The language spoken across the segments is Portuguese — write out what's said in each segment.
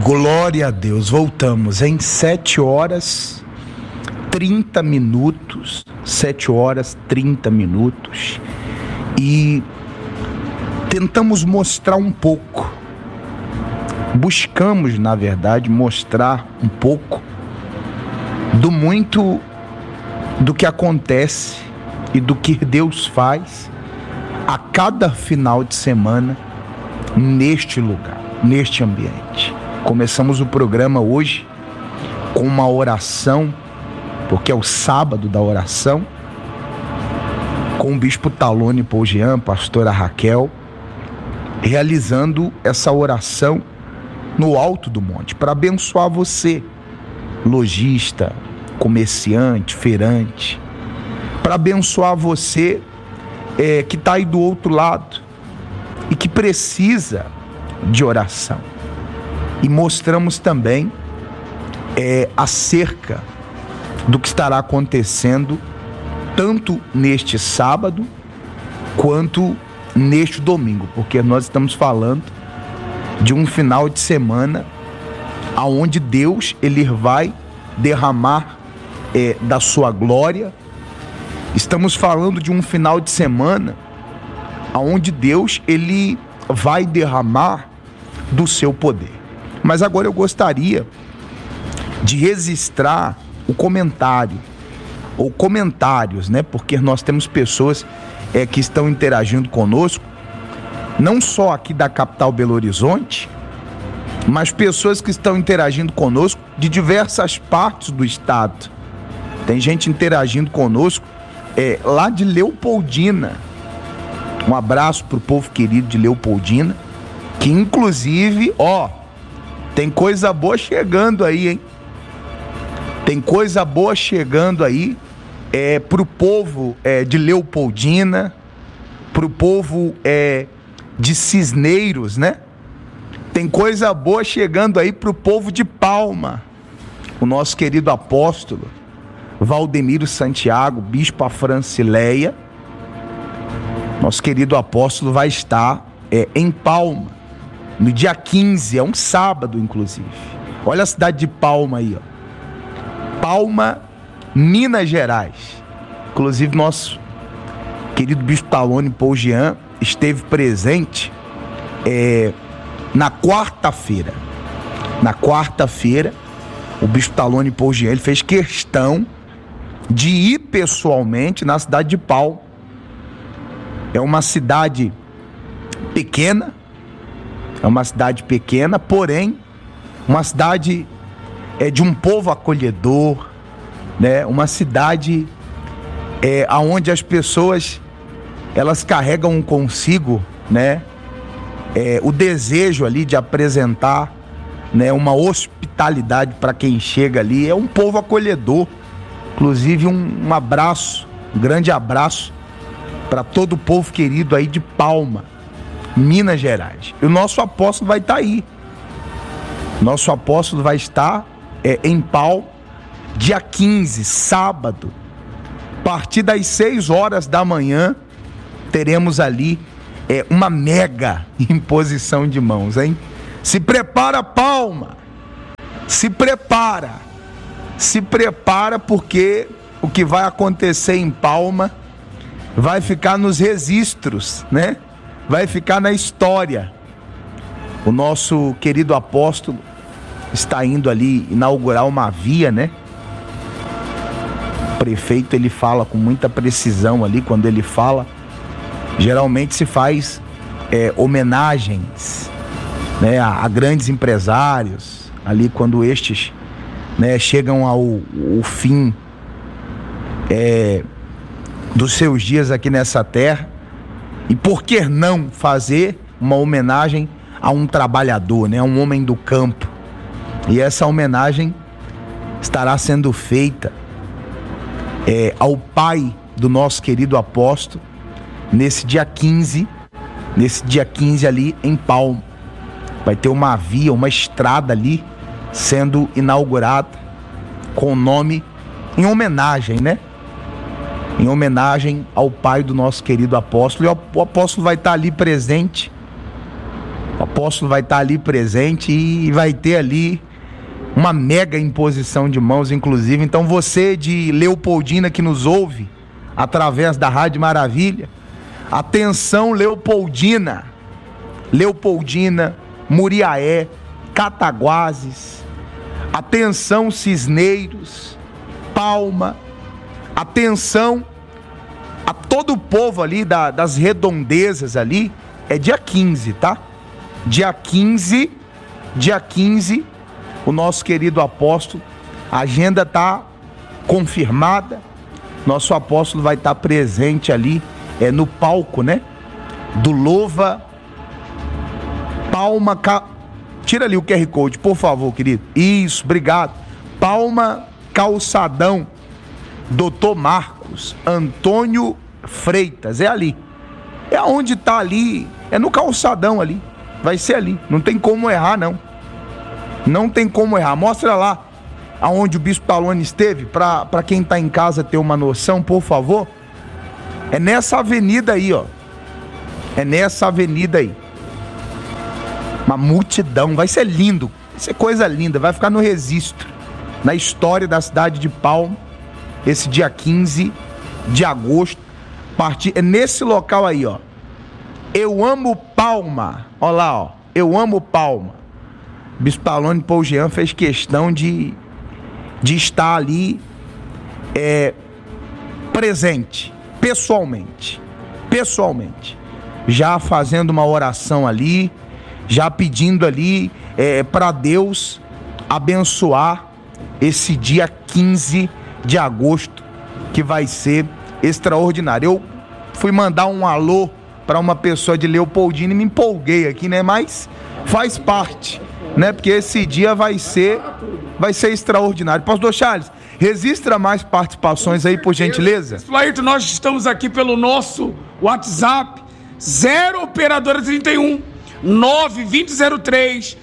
Glória a Deus, voltamos em 7 horas 30 minutos, 7 horas 30 minutos, e tentamos mostrar um pouco, buscamos na verdade mostrar um pouco do muito do que acontece e do que Deus faz a cada final de semana neste lugar, neste ambiente. Começamos o programa hoje com uma oração, porque é o sábado da oração, com o bispo Talone Pougian, pastora Raquel, realizando essa oração no alto do monte, para abençoar você, lojista, comerciante, feirante, para abençoar você que está aí do outro lado e que precisa de oração. E mostramos também acerca do que estará acontecendo tanto neste sábado quanto neste domingo, porque nós estamos falando de um final de semana aonde Deus ele vai derramar da sua glória. Estamos falando de um final de semana aonde Deus ele vai derramar do seu poder. Mas agora eu gostaria de registrar o comentário, ou comentários, né? Porque nós temos pessoas que estão interagindo conosco, não só aqui da capital Belo Horizonte, mas pessoas que estão interagindo conosco de diversas partes do estado. Tem gente interagindo conosco lá de Leopoldina. Um abraço para o povo querido de Leopoldina, que inclusive, tem coisa boa chegando aí, hein? Tem coisa boa chegando aí pro povo de Leopoldina, pro povo de Cisneiros, né? Tem coisa boa chegando aí pro povo de Palma. O nosso querido apóstolo Valdemiro Santiago, bispo a Francileia, nosso querido apóstolo vai estar em Palma no dia 15, é um sábado inclusive. Olha a cidade de Palma aí, Palma, Minas Gerais. Inclusive nosso querido bispo Talone Pougian esteve presente na quarta-feira. Na quarta-feira, o bispo Talone Pougian ele fez questão de ir pessoalmente na cidade de Palma. É uma cidade pequena, porém uma cidade de um povo acolhedor, né? Uma cidade aonde as pessoas elas carregam consigo, né? O desejo ali de apresentar, né? Uma hospitalidade para quem chega ali. É um povo acolhedor. Inclusive um abraço, um grande abraço para todo o povo querido aí de Palma, Minas Gerais. E o nosso apóstolo vai estar aí. Nosso apóstolo vai estar em Palma, dia 15, sábado, a partir das 6 horas da manhã, teremos ali uma mega imposição de mãos, hein? Se prepara, Palma! Se prepara, porque o que vai acontecer em Palma vai ficar nos registros, né? Vai ficar na história. O nosso querido apóstolo está indo ali inaugurar uma via, né? O prefeito ele fala com muita precisão ali, quando ele fala, geralmente se faz homenagens, né, a grandes empresários, ali quando estes, né, chegam ao fim dos seus dias aqui nessa terra. E por que não fazer uma homenagem a um trabalhador, né, a um homem do campo? E essa homenagem estará sendo feita ao pai do nosso querido apóstolo nesse dia 15 ali em Palma. Vai ter uma via, uma estrada ali sendo inaugurada com o nome, em homenagem, né? Em homenagem ao pai do nosso querido apóstolo. E o apóstolo vai estar ali presente O apóstolo vai estar ali presente e vai ter ali uma mega imposição de mãos, inclusive. Então você de Leopoldina que nos ouve através da Rádio Maravilha, atenção Leopoldina, Muriaé, Cataguases, atenção Cisneiros, Palma, atenção a todo o povo ali das redondezas ali. É dia 15, tá? Dia 15, o nosso querido apóstolo, a agenda tá confirmada, nosso apóstolo vai estar presente ali, no palco, né? Do Louva Palma, tira ali o QR Code, por favor, querido. Isso, obrigado. Palma Calçadão, Dr. Marcos Antônio Freitas, é ali. É onde tá ali, é no calçadão ali. Vai ser ali, não tem como errar não. Não tem como errar. Mostra lá aonde o Bispo Talone esteve, para quem tá em casa ter uma noção, por favor. É nessa avenida aí, ó. É nessa avenida aí. Uma multidão, vai ser lindo. Vai ser coisa linda, vai ficar no registro, na história da cidade de Palma, esse dia 15 de agosto. É nesse local aí, ó. Eu amo Palma. Olha lá, ó. Eu amo Palma. Bispo Talone Paul Jean fez questão de estar ali presente, pessoalmente, já fazendo uma oração ali, já pedindo ali para Deus abençoar esse dia 15 de agosto, que vai ser extraordinário. Eu fui mandar um alô para uma pessoa de Leopoldina e me empolguei aqui, né? Mas faz parte, né? Porque esse dia vai ser extraordinário. Pastor Charles, registra mais participações aí, por gentileza. Laírton, nós estamos aqui pelo nosso WhatsApp, 0 operadora 31 92003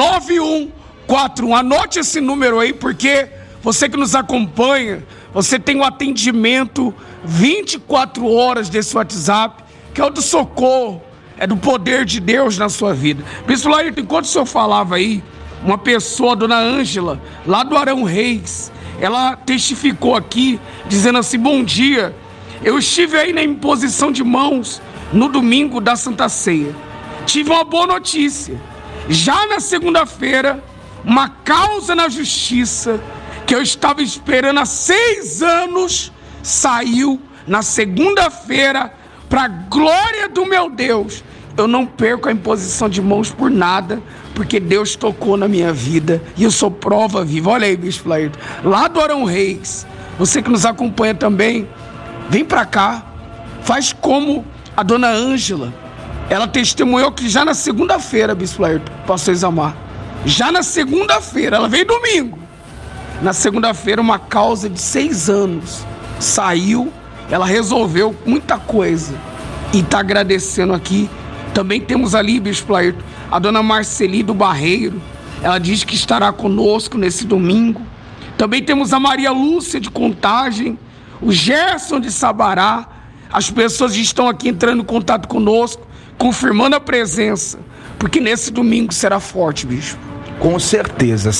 9141. Anote esse número aí, porque você que nos acompanha, você tem um atendimento 24 horas desse WhatsApp, que é o do socorro, é do poder de Deus na sua vida. Bispo Laírton, enquanto o senhor falava aí, uma pessoa, a dona Ângela, lá do Arão Reis, ela testificou aqui, dizendo assim: bom dia, eu estive aí na imposição de mãos no domingo da Santa Ceia. Tive uma boa notícia. Já na segunda-feira, uma causa na justiça que eu estava esperando há 6 anos saiu na segunda-feira, para a glória do meu Deus. Eu não perco a imposição de mãos por nada, porque Deus tocou na minha vida e eu sou prova viva. Olha aí, Bispo Laírton, lá do Arão Reis, você que nos acompanha também, vem para cá, faz como a dona Ângela. Ela testemunhou que já na segunda-feira, Bispo Laírton, pastor Isamar, já na segunda-feira, ela veio domingo, na segunda-feira uma causa de 6 anos saiu, ela resolveu muita coisa e está agradecendo aqui. Também temos ali, Bispo Laírton, a dona Marceli do Barreiro, ela diz que estará conosco nesse domingo. Também temos a Maria Lúcia de Contagem, o Gerson de Sabará. As pessoas estão aqui entrando em contato conosco, confirmando a presença, porque nesse domingo será forte, Bispo. Com certeza,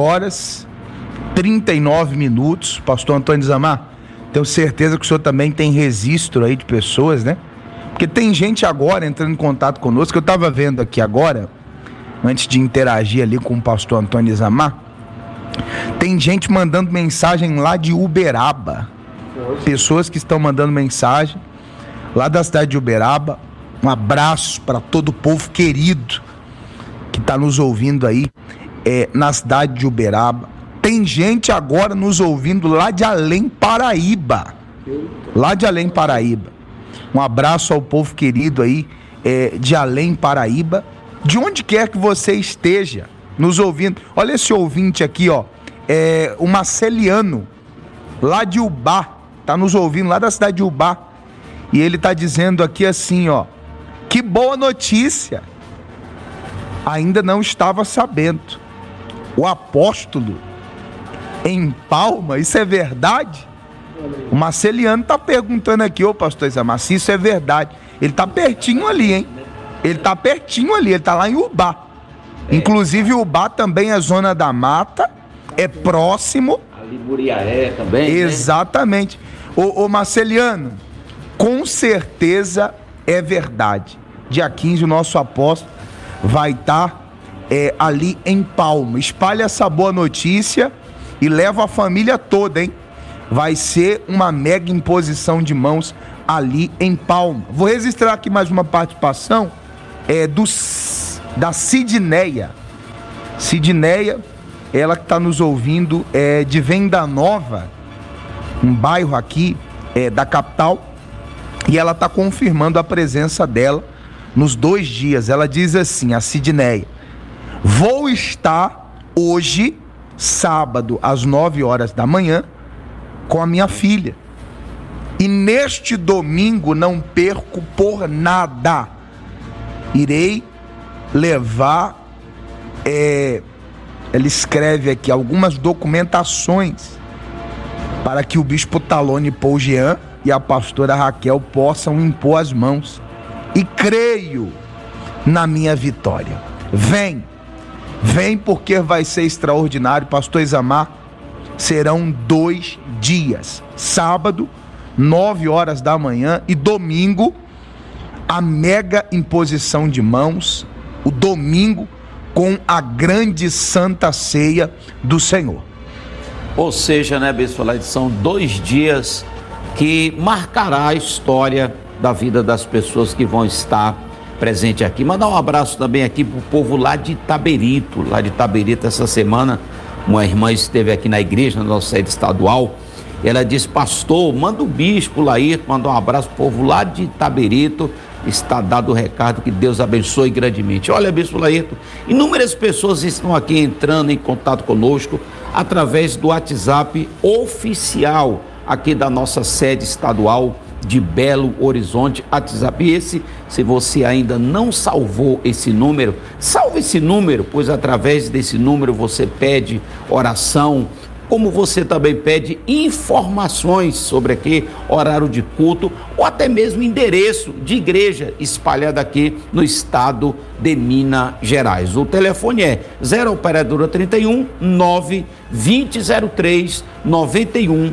7h39, pastor Antônio Isamar. Tenho certeza que o senhor também tem registro aí de pessoas, né? Porque tem gente agora entrando em contato conosco, que eu estava vendo aqui agora, antes de interagir ali com o pastor Antônio Isamar, tem gente mandando mensagem lá de Uberaba. Pessoas que estão mandando mensagem lá da cidade de Uberaba. Um abraço para todo o povo querido que está nos ouvindo aí na cidade de Uberaba. Tem gente agora nos ouvindo lá de Além Paraíba. Lá de Além Paraíba. Um abraço ao povo querido aí de Além Paraíba. De onde quer que você esteja nos ouvindo. Olha esse ouvinte aqui, ó. O Marceliano, lá de Ubá. Tá nos ouvindo lá da cidade de Ubá. E ele tá dizendo aqui assim, ó: que boa notícia. Ainda não estava sabendo. O apóstolo em Palma, isso é verdade? O Marceliano tá perguntando aqui, ô pastor Isamar, se isso é verdade. Ele tá pertinho ali, hein? Ele tá pertinho ali, ele tá lá em Ubá. Inclusive Ubá também é zona da mata, é próximo. Ali Muriaé também. Exatamente. Né? Ô Marceliano, com certeza é verdade. Dia 15 o nosso apóstolo vai estar ali em Palma. Espalha essa boa notícia e leva a família toda, hein? Vai ser uma mega imposição de mãos ali em Palma. Vou registrar aqui mais uma participação da Sidneia. Sidneia, ela que está nos ouvindo de Venda Nova, um bairro aqui da capital, e ela está confirmando a presença dela nos 2 dias. Ela diz assim, a Sidneia: vou estar hoje, sábado, às 9 horas da manhã, com a minha filha. E neste domingo não perco por nada. Irei levar, ela escreve aqui, algumas documentações para que o bispo Talone Paul Jean e a pastora Raquel possam impor as mãos. E creio na minha vitória. Vem porque vai ser extraordinário. Pastor Isamar, serão 2 dias, sábado, 9 horas da manhã, e domingo, a mega imposição de mãos, o domingo com a grande santa ceia do Senhor. Ou seja, né, bispo, são 2 dias que marcará a história da vida das pessoas que vão estar presentes aqui. Mandar um abraço também aqui pro povo lá de Taberito. Essa semana uma irmã esteve aqui na igreja, na nossa sede estadual. Ela disse: pastor, manda o bispo Laírton, mandar um abraço pro povo lá de Taberito. Está dado o recado, que Deus abençoe grandemente. Olha, bispo Laírton, inúmeras pessoas estão aqui entrando em contato conosco através do WhatsApp oficial aqui da nossa sede estadual de Belo Horizonte. WhatsApp esse, se você ainda não salvou esse número, salve esse número, pois através desse número você pede oração, como você também pede informações sobre aqui, horário de culto, ou até mesmo endereço de igreja espalhada aqui no estado de Minas Gerais. O telefone é 0 operadora 31 9 2003 91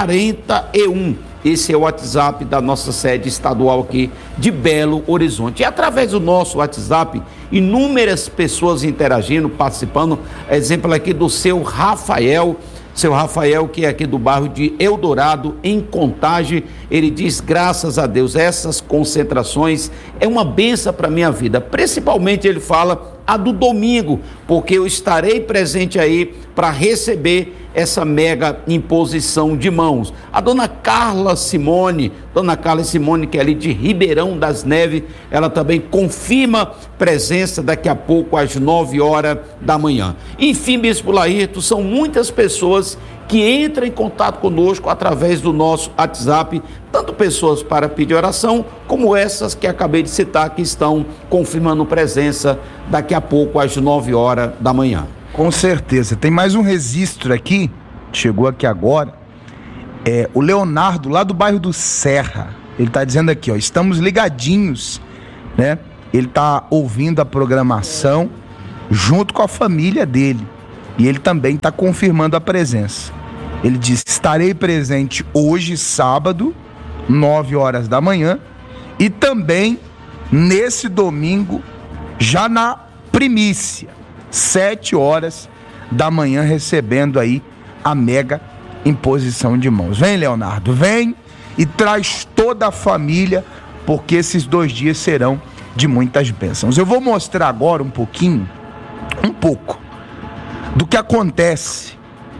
41. Esse é o WhatsApp da nossa sede estadual aqui de Belo Horizonte. E através do nosso WhatsApp, inúmeras pessoas interagindo, participando. Exemplo aqui do seu Rafael, que é aqui do bairro de Eldorado, em Contagem. Ele diz: graças a Deus, essas concentrações é uma bênção para a minha vida. Principalmente ele fala a do domingo, porque eu estarei presente aí para receber essa mega imposição de mãos. A dona Carla Simone, que é ali de Ribeirão das Neves, ela também confirma presença daqui a pouco às 9 horas da manhã. Enfim, bispo Laírton, são muitas pessoas que entram em contato conosco através do nosso WhatsApp, tanto pessoas para pedir oração, como essas que acabei de citar, que estão confirmando presença daqui a pouco às 9 horas da manhã. Com certeza. Tem mais um registro aqui, chegou aqui agora, o Leonardo, lá do bairro do Serra. Ele está dizendo aqui, estamos ligadinhos, né? Ele está ouvindo a programação junto com a família dele, e ele também está confirmando a presença. Ele diz: estarei presente hoje, sábado, 9 horas da manhã, e também nesse domingo, já na primícia, 7 horas da manhã, recebendo aí a mega imposição de mãos. Vem, Leonardo, vem e traz toda a família, porque esses 2 dias serão de muitas bênçãos. Eu vou mostrar agora um pouco do que acontece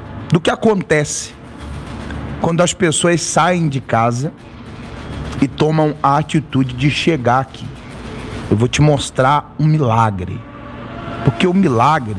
quando as pessoas saem de casa e tomam a atitude de chegar aqui. Eu vou te mostrar um milagre, porque o milagre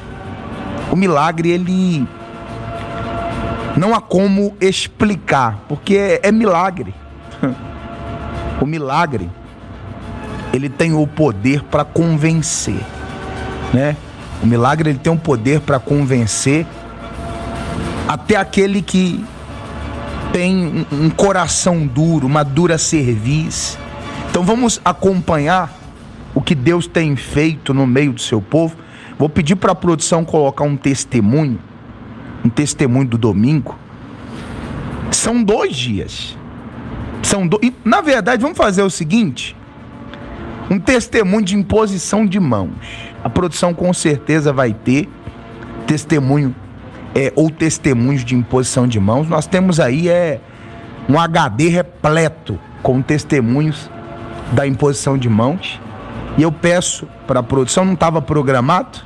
ele não há como explicar, porque é milagre. O milagre, ele tem o poder para convencer, né? O milagre, ele tem um poder para convencer até aquele que tem um coração duro, uma dura cerviz. Então vamos acompanhar o que Deus tem feito no meio do seu povo. Vou pedir para a produção colocar um testemunho do domingo. São 2 dias. E, na verdade, vamos fazer o seguinte: um testemunho de imposição de mãos. A produção com certeza vai ter testemunho ou testemunhos de imposição de mãos. Nós temos aí um HD repleto com testemunhos da imposição de mãos. E eu peço para a produção, não estava programado,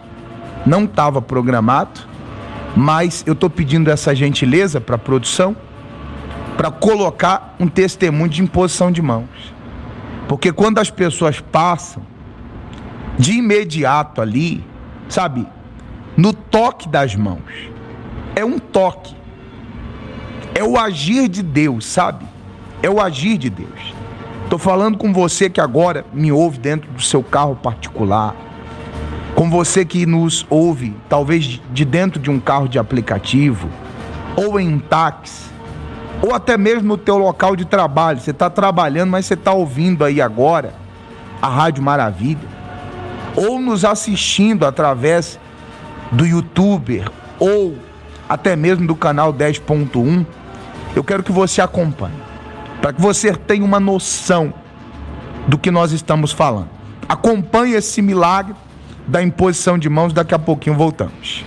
mas eu estou pedindo essa gentileza para a produção, para colocar um testemunho de imposição de mãos. Porque quando as pessoas passam, de imediato ali, sabe, no toque das mãos, é um toque, é o agir de Deus, sabe? É o agir de Deus. Estou falando com você que agora me ouve dentro do seu carro particular, com você que nos ouve talvez de dentro de um carro de aplicativo, ou em um táxi, ou até mesmo no teu local de trabalho. Você está trabalhando, mas você está ouvindo aí agora a Rádio Maravilha, ou nos assistindo através do YouTuber, ou até mesmo do canal 10.1. Eu quero que você acompanhe, para que você tenha uma noção do que nós estamos falando. Acompanhe esse milagre da imposição de mãos, daqui a pouquinho voltamos.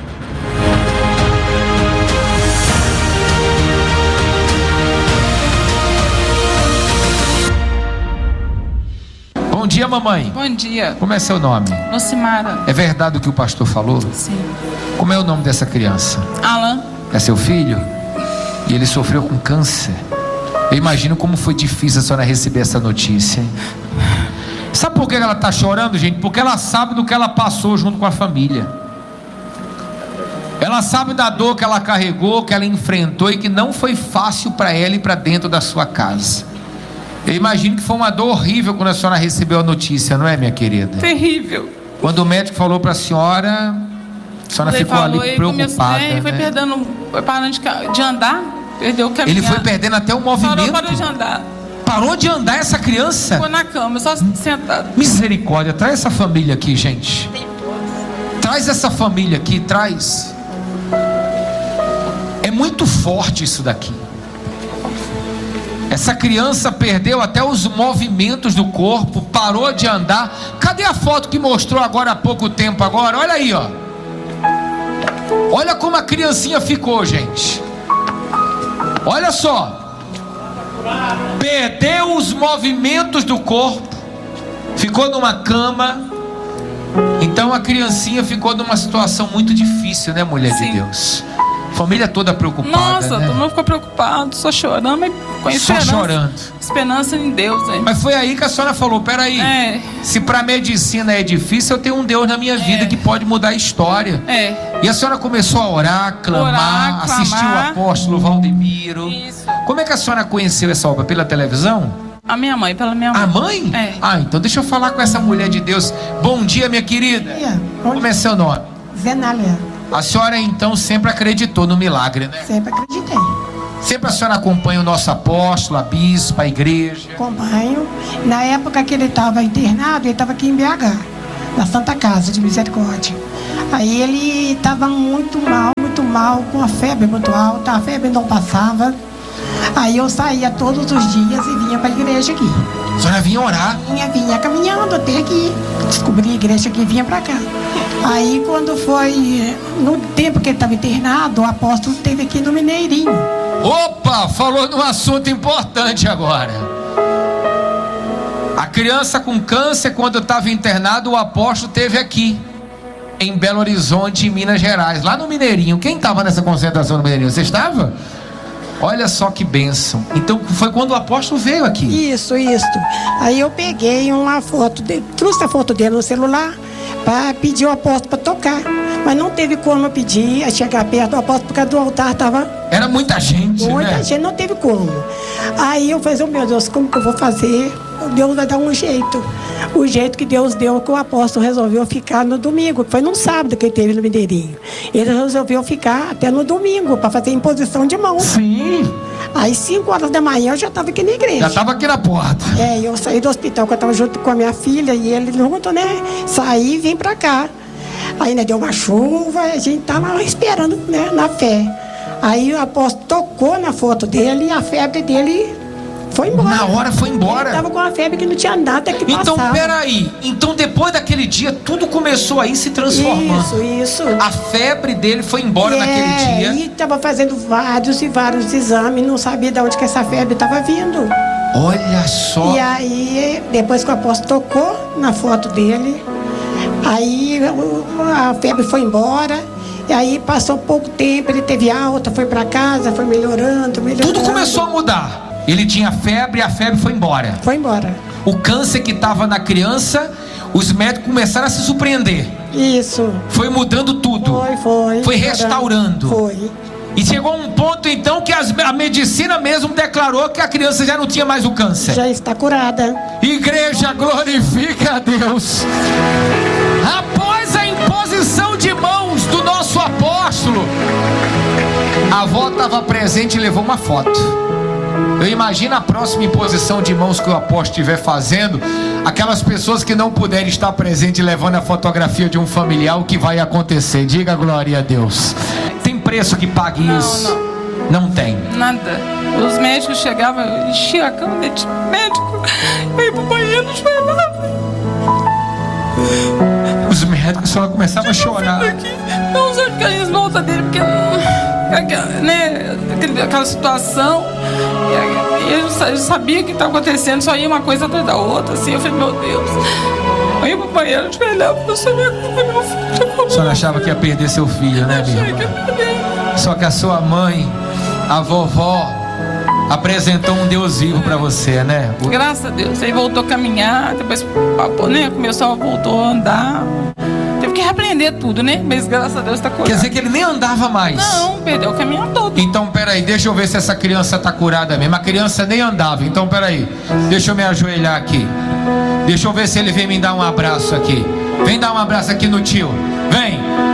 Bom dia, mamãe. Bom dia. Como é seu nome? Lucimara. É verdade o que o pastor falou? Sim. Como é o nome dessa criança? Alan. É seu filho? E ele sofreu com câncer. Eu imagino como foi difícil a senhora receber essa notícia, hein? Sabe por que ela está chorando, gente? Porque ela sabe do que ela passou junto com a família. Ela sabe da dor que ela carregou, que ela enfrentou e que não foi fácil para ela e para dentro da sua casa. Eu imagino que foi uma dor horrível quando a senhora recebeu a notícia, não é, minha querida? Terrível. Quando o médico falou para a senhora ficou ali preocupada, Ele foi perdendo, foi parando de andar, perdeu o caminho. Ele foi perdendo até o movimento. Parou de andar. Parou de andar essa criança? Ficou na cama, só sentada. Misericórdia, traz essa família aqui, gente. Traz essa família aqui, traz. É muito forte isso daqui. Essa criança perdeu até os movimentos do corpo, parou de andar. Cadê a foto que mostrou agora há pouco tempo agora? Olha aí, ó. Olha como a criancinha ficou, gente. Olha só. Perdeu os movimentos do corpo, ficou numa cama. Então a criancinha ficou numa situação muito difícil, né, mulher Sim. de Deus? Família toda preocupada. Nossa, né? todo mundo ficou preocupado, só chorando, mas com esperança. Só chorando. Esperança em Deus, né? Mas foi aí que a senhora falou: peraí, se pra medicina é difícil, eu tenho um Deus na minha vida que pode mudar a história. E a senhora começou a orar, clamar, assistiu o apóstolo Valdemiro. Isso. Como é que a senhora conheceu essa obra? Pela televisão? A minha mãe, pela minha mãe. A mãe? Ah, então deixa eu falar com essa mulher de Deus. Bom dia, minha querida. Bom dia. Como é seu nome? Zenália. A senhora então sempre acreditou no milagre, né? Sempre acreditei. Sempre a senhora acompanha o nosso apóstolo, a bispa, a igreja? Acompanho. Na época que ele estava internado, ele estava aqui em BH, na Santa Casa de Misericórdia. Aí ele estava muito mal, com a febre muito alta, a febre não passava. Aí eu saía todos os dias e vinha para a igreja aqui. A senhora vinha orar? Vinha caminhando até aqui. Descobri a igreja aqui e vinha para cá. Aí quando foi, no tempo que ele estava internado, o apóstolo esteve aqui no Mineirinho. Opa, falou num assunto importante agora. A criança com câncer, quando estava internado, o apóstolo esteve aqui, em Belo Horizonte, em Minas Gerais, lá no Mineirinho. Quem estava nessa concentração no Mineirinho? Você estava? Olha só que bênção. Então foi quando o apóstolo veio aqui. Isso. Aí eu peguei uma foto dele, trouxe a foto dele no celular para pedir o apóstolo para tocar. Mas não teve como eu pedir, a chegar perto do apóstolo, porque do altar estava... Era muita gente, Muita gente, não teve como. Aí eu falei, meu Deus, como que eu vou fazer? Deus vai dar um jeito. O jeito que Deus deu, que o apóstolo resolveu ficar no domingo, que foi num sábado que ele teve no Mineirinho. Ele resolveu ficar até no domingo, para fazer imposição de mão. Sim. Aí 5 horas da manhã eu já estava aqui na igreja. Já estava aqui na porta. Eu saí do hospital, que eu estava junto com a minha filha e ele junto, né? Saí e vim pra cá. Aí, né, deu uma chuva, a gente tava esperando, né, na fé. Aí o apóstolo tocou na foto dele e a febre dele foi embora. Na hora foi embora. Ele tava com uma febre que não tinha nada que passava. Então, peraí. Então, depois daquele dia, tudo começou aí se transformando. Isso. A febre dele foi embora naquele dia. E tava fazendo vários e vários exames, não sabia de onde que essa febre tava vindo. Olha só. E aí, depois que o apóstolo tocou na foto dele, aí a febre foi embora. E aí passou pouco tempo, ele teve alta, foi para casa, foi melhorando. Tudo começou a mudar. Ele tinha febre e a febre foi embora. Foi embora. O câncer que estava na criança, os médicos começaram a se surpreender. Isso. Foi mudando tudo. Foi restaurando. Foi. E chegou um ponto então que a medicina mesmo declarou que a criança já não tinha mais o câncer. Já está curada. Igreja, glorifica a Deus. Após a imposição de mãos do nosso apóstolo, a avó estava presente e levou uma foto. Eu imagino a próxima imposição de mãos que o apóstolo estiver fazendo, aquelas pessoas que não puderem estar presentes levando a fotografia de um familiar, o que vai acontecer? Diga glória a Deus. Tem preço que pague isso? Não tem. Nada. Os médicos chegavam, eu enchia a cama de médico, eu ia pro banheiro, chorava. Os médicos só começavam a chorar. Não usar aqueles volta dele, porque né, aquela situação. Eu sabia o que estava acontecendo, só ia uma coisa atrás da outra, assim. Eu falei, meu Deus. Eu ia pro banheiro, eu olhava, eu sabia que foi meu filho. A senhora achava que ia perder seu filho, né, minha irmã? Só que a sua mãe, a vovó, apresentou um Deus vivo para você, né? Graças a Deus. Aí voltou a caminhar, depois, né, voltou a andar. Teve que repreender tudo, né? Mas graças a Deus tá curado. Quer dizer que ele nem andava mais? Não, perdeu o caminho todo. Então, peraí, deixa eu ver se essa criança tá curada mesmo. A criança nem andava, então peraí. Deixa eu me ajoelhar aqui. Deixa eu ver se ele vem me dar um abraço aqui. Vem dar um abraço aqui no tio. Vem.